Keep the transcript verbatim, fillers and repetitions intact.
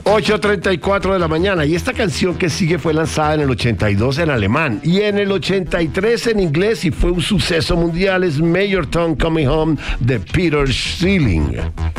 ocho treinta y cuatro de la mañana. Y esta canción que sigue fue lanzada en el ochenta y dos en alemán y en el ochenta y tres en inglés y fue un suceso mundial. Es Major Tom Coming Home de Peter Schilling.